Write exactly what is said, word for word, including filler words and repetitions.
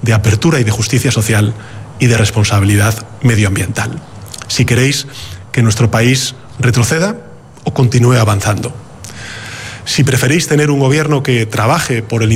de apertura y de justicia social y de responsabilidad medioambiental. Si queréis que nuestro país retroceda o continúe avanzando. Si preferís tener un gobierno que trabaje por el